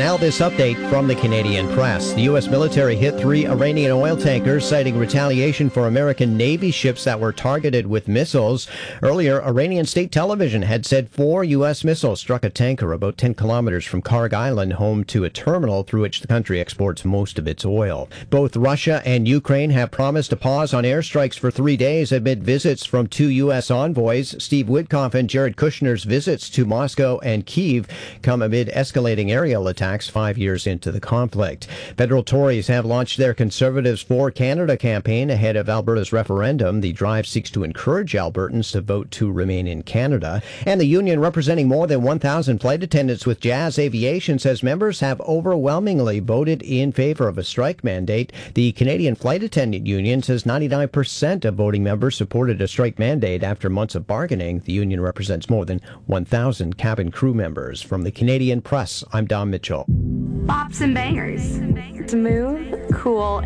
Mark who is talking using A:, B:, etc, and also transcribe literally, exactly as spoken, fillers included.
A: now this update from the Canadian press. The U S military hit three Iranian oil tankers, citing retaliation for American Navy ships that were targeted with missiles. Earlier, Iranian state television had said four U S missiles struck a tanker about ten kilometers from Karg Island, home to a terminal through which the country exports most of its oil. Both Russia and Ukraine have promised a pause on airstrikes for three days amid visits from two U S envoys. Steve Witkoff and Jared Kushner's visits to Moscow and Kyiv come amid escalating aerial attacks five years into the conflict. Federal Tories have launched their Conservatives for Canada campaign ahead of Alberta's referendum. The drive seeks to encourage Albertans to vote to remain in Canada. And the union representing more than one thousand flight attendants with Jazz Aviation says members have overwhelmingly voted in favor of a strike mandate. The Canadian Flight Attendant Union says ninety-nine percent of voting members supported a strike mandate after months of bargaining. The union represents more than one thousand cabin crew members. From the Canadian Press, I'm Dom Mitchell.
B: Bops and bangers. Smooth, cool,